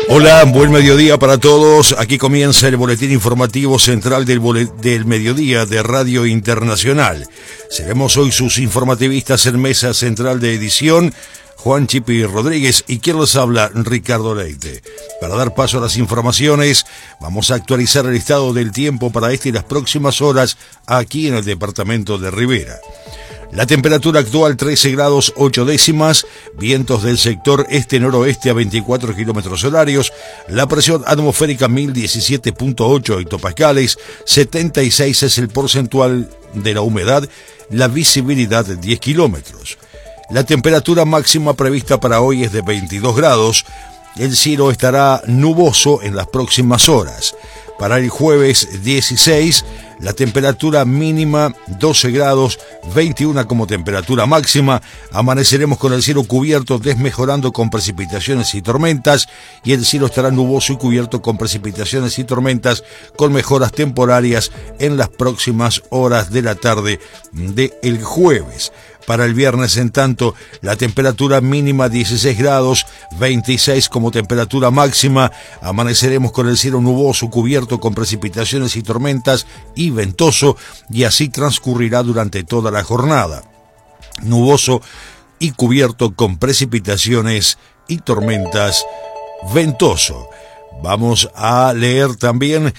Hola, buen mediodía para todos. Aquí comienza el boletín informativo central del mediodía de Radio Internacional. Seremos hoy sus informativistas en mesa central de edición, Juan Chipi Rodríguez, y quien les habla, Ricardo Leite. Para dar paso a las informaciones, vamos a actualizar el estado del tiempo para esta y las próximas horas aquí en el departamento de Rivera. La temperatura actual 13 grados 8 décimas, vientos del sector este-noroeste a 24 kilómetros horarios, la presión atmosférica 1017.8 hectopascales, 76 es el porcentual de la humedad, la visibilidad 10 kilómetros. La temperatura máxima prevista para hoy es de 22 grados, el cielo estará nuboso en las próximas horas. Para el jueves 16, la temperatura mínima 12 grados, 21 como temperatura máxima. Amaneceremos con el cielo cubierto, desmejorando con precipitaciones y tormentas, y el cielo estará nuboso y cubierto con precipitaciones y tormentas, con mejoras temporarias en las próximas horas de la tarde del jueves. Para el viernes, en tanto, la temperatura mínima 16 grados, 26 como temperatura máxima. Amaneceremos con el cielo nuboso, cubierto con precipitaciones y tormentas y ventoso, y así transcurrirá durante toda la jornada. Nuboso y cubierto con precipitaciones y tormentas, ventoso. Vamos a leer también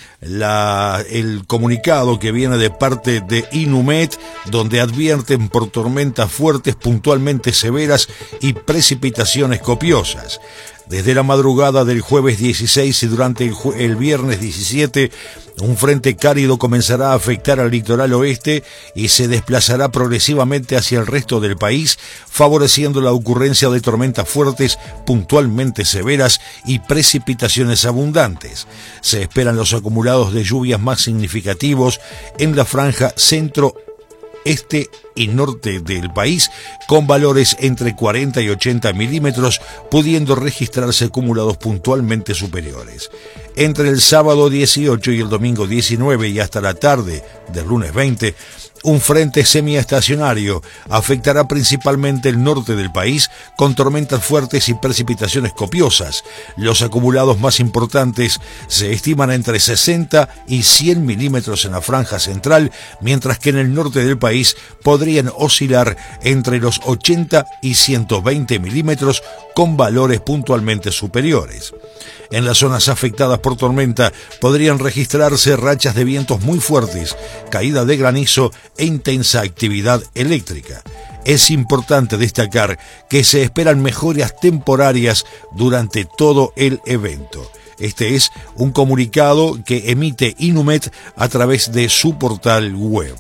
el comunicado que viene de parte de Inumet, donde advierten por tormentas fuertes, puntualmente severas y precipitaciones copiosas. Desde la madrugada del jueves 16 y durante el viernes 17, un frente cálido comenzará a afectar al litoral oeste y se desplazará progresivamente hacia el resto del país, favoreciendo la ocurrencia de tormentas fuertes, puntualmente severas y precipitaciones abundantes. Se esperan los acumulados de lluvias más significativos en la franja centro, este y norte del país, con valores entre 40 y 80 milímetros, pudiendo registrarse acumulados puntualmente superiores. Entre el sábado 18 y el domingo 19 y hasta la tarde del lunes 20, un frente semiestacionario afectará principalmente el norte del país, con tormentas fuertes y precipitaciones copiosas. Los acumulados más importantes se estiman entre 60 y 100 milímetros en la franja central, mientras que en el norte del país podrían oscilar entre los 80 y 120 milímetros, con valores puntualmente superiores. En las zonas afectadas por tormenta podrían registrarse rachas de vientos muy fuertes, caída de granizo e intensa actividad eléctrica. Es importante destacar que se esperan mejoras temporarias durante todo el evento. Este es un comunicado que emite Inumet a través de su portal web.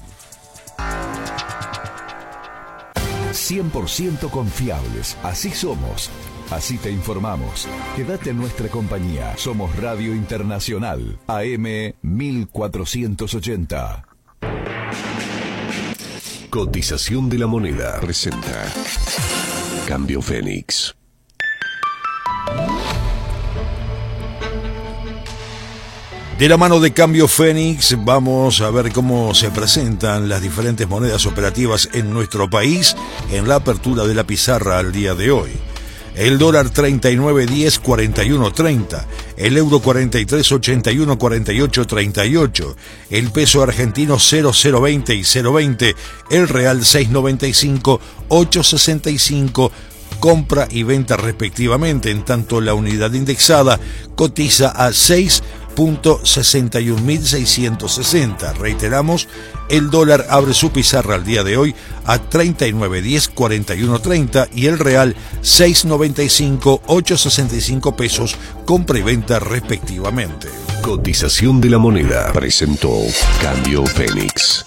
100% confiables, así somos. Así te informamos. Quédate en nuestra compañía. Somos Radio Internacional, AM 1480. Cotización de la moneda. Presenta Cambio Fénix. De la mano de Cambio Fénix, vamos a ver cómo se presentan las diferentes monedas operativas en nuestro país en la apertura de la pizarra al día de hoy. El dólar 39.10, 41.30, el euro 43.81, 48.38, el peso argentino 0.020 y 0.20, el real 6.95, 8.65, compra y venta respectivamente, en tanto la unidad indexada cotiza a 6.61.660. Reiteramos, el dólar abre su pizarra al día de hoy a 39.10, 41.30 y el real 6.95, 8.65 pesos, compra y venta respectivamente. Cotización de la moneda. Presentó Cambio Fénix.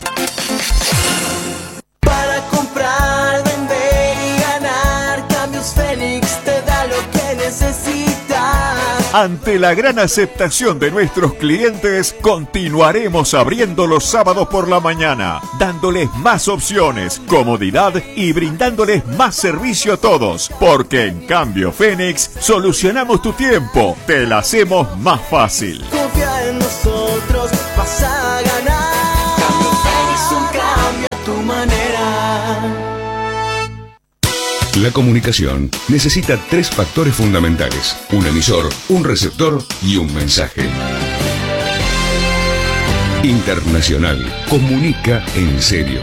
Para comprar, vender y ganar, Cambios Fénix te da lo que necesitas. Ante la gran aceptación de nuestros clientes, continuaremos abriendo los sábados por la mañana, dándoles más opciones, comodidad y brindándoles más servicio a todos, porque en Cambio Fénix solucionamos tu tiempo, te la hacemos más fácil. Confía en nosotros, vas a ganar. Cambio Fénix, un cambio a tu manera. La comunicación necesita 3 factores fundamentales: un emisor, un receptor y un mensaje. Internacional comunica en serio.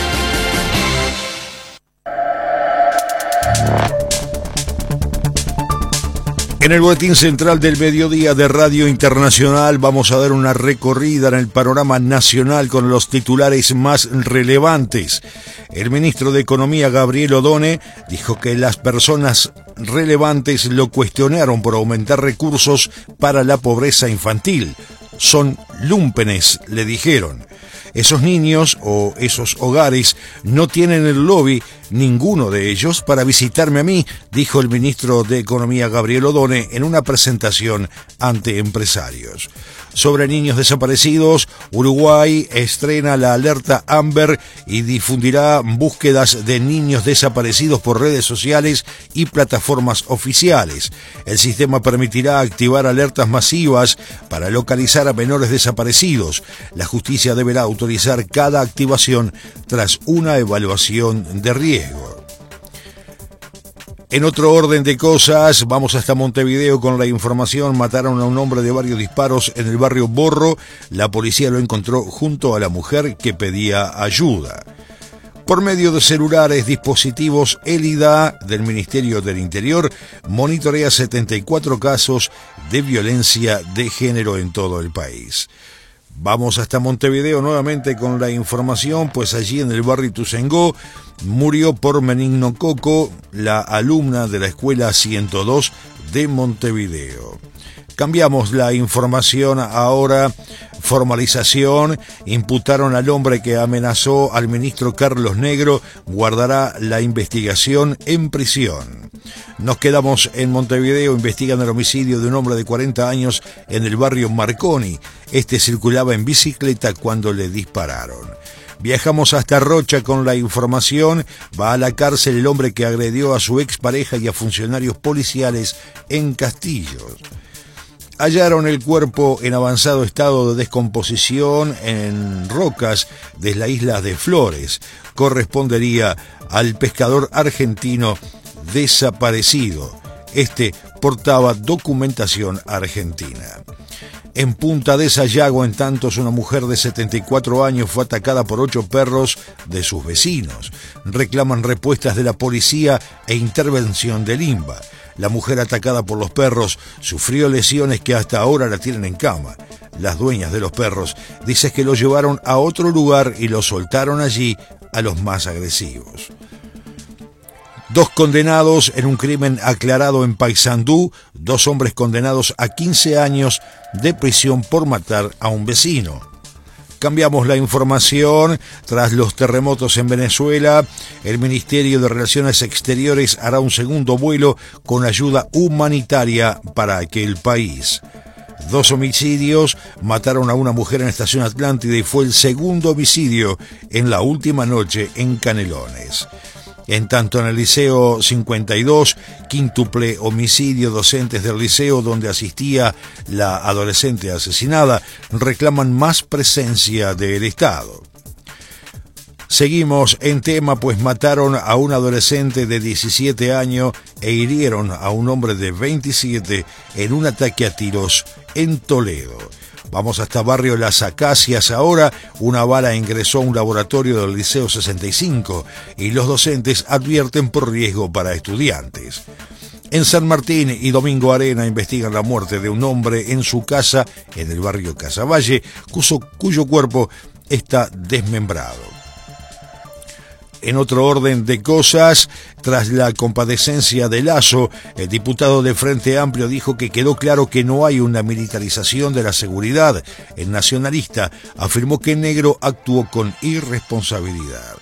En el boletín central del mediodía de Radio Internacional vamos a dar una recorrida en el panorama nacional con los titulares más relevantes. El ministro de Economía, Gabriel Odone, dijo que las personas relevantes lo cuestionaron por aumentar recursos para la pobreza infantil. Son lúmpenes, le dijeron. Esos niños o esos hogares no tienen el lobby, ninguno de ellos, para visitarme a mí, dijo el ministro de Economía Gabriel Odone en una presentación ante empresarios. Sobre niños desaparecidos, Uruguay estrena la alerta Amber y difundirá búsquedas de niños desaparecidos por redes sociales y plataformas oficiales. El sistema permitirá activar alertas masivas para localizar a menores desaparecidos. La justicia deberá autorizar cada activación tras una evaluación de riesgo. En otro orden de cosas, vamos hasta Montevideo con la información. Mataron a un hombre de varios disparos en el barrio Borro. La policía lo encontró junto a la mujer que pedía ayuda. Por medio de celulares, dispositivos, el IDA del Ministerio del Interior monitorea 74 casos de violencia de género en todo el país. Vamos hasta Montevideo nuevamente con la información, pues allí en el barrio Ituzaingó murió por meningococo la alumna de la escuela 102 de Montevideo. Cambiamos la información ahora. Formalización. Imputaron al hombre que amenazó al ministro Carlos Negro. Guardará la investigación en prisión. Nos quedamos en Montevideo. Investigan el homicidio de un hombre de 40 años en el barrio Marconi. Este circulaba en bicicleta cuando le dispararon. Viajamos hasta Rocha con la información. Va a la cárcel el hombre que agredió a su expareja y a funcionarios policiales en Castillos. Hallaron el cuerpo en avanzado estado de descomposición en rocas de la isla de Flores. Correspondería al pescador argentino desaparecido. Este portaba documentación argentina. En Punta de Sayago, en tantos, una mujer de 74 años fue atacada por 8 perros de sus vecinos. Reclaman respuestas de la policía e intervención del INBA. La mujer atacada por los perros sufrió lesiones que hasta ahora la tienen en cama. Las dueñas de los perros dicen que lo llevaron a otro lugar y lo soltaron allí a los más agresivos. 2 condenados en un crimen aclarado en Paysandú, 2 hombres condenados a 15 años de prisión por matar a un vecino. Cambiamos la información. Tras los terremotos en Venezuela, el Ministerio de Relaciones Exteriores hará un segundo vuelo con ayuda humanitaria para aquel país. 2 homicidios, mataron a una mujer en Estación Atlántida y fue el segundo homicidio en la última noche en Canelones. En tanto, en el Liceo 52, quíntuple homicidio. Docentes del liceo donde asistía la adolescente asesinada reclaman más presencia del Estado. Seguimos en tema, pues mataron a un adolescente de 17 años e hirieron a un hombre de 27 en un ataque a tiros en Toledo. Vamos hasta barrio Las Acacias ahora. Una bala ingresó a un laboratorio del Liceo 65 y los docentes advierten por riesgo para estudiantes. En San Martín y Domingo Arena investigan la muerte de un hombre en su casa en el barrio Casavalle, cuyo cuerpo está desmembrado. En otro orden de cosas, tras la compadecencia de Lasso, el diputado de Frente Amplio dijo que quedó claro que no hay una militarización de la seguridad. El nacionalista afirmó que Negro actuó con irresponsabilidad.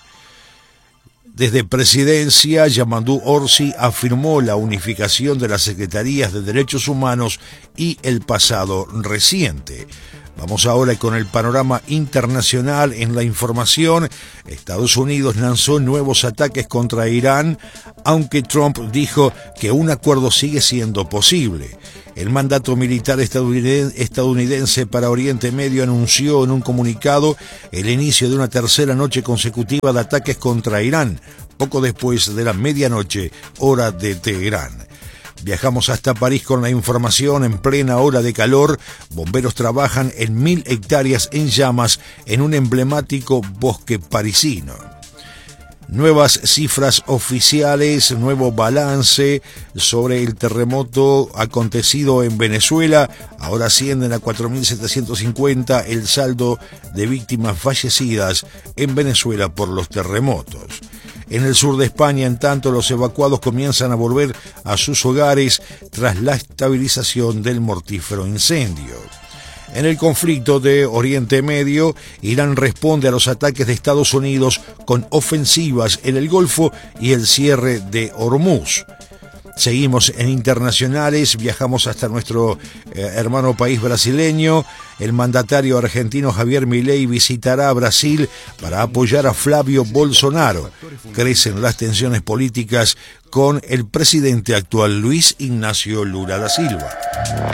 Desde Presidencia, Yamandú Orsi afirmó la unificación de las Secretarías de Derechos Humanos y el pasado reciente. Vamos ahora con el panorama internacional. En la información, Estados Unidos lanzó nuevos ataques contra Irán, aunque Trump dijo que un acuerdo sigue siendo posible. El mandato militar estadounidense para Oriente Medio anunció en un comunicado el inicio de una tercera noche consecutiva de ataques contra Irán, poco después de la medianoche, hora de Teherán. Viajamos hasta París con la información. En plena hora de calor, bomberos trabajan en 1000 hectáreas en llamas en un emblemático bosque parisino. Nuevas cifras oficiales, nuevo balance sobre el terremoto acontecido en Venezuela. Ahora ascienden a 4.750 el saldo de víctimas fallecidas en Venezuela por los terremotos. En el sur de España, en tanto, los evacuados comienzan a volver a sus hogares tras la estabilización del mortífero incendio. En el conflicto de Oriente Medio, Irán responde a los ataques de Estados Unidos con ofensivas en el Golfo y el cierre de Hormuz. Seguimos en internacionales, viajamos hasta nuestro hermano país brasileño. El mandatario argentino Javier Milei visitará Brasil para apoyar a Flavio Bolsonaro. Crecen las tensiones políticas con el presidente actual Luis Ignacio Lula da Silva.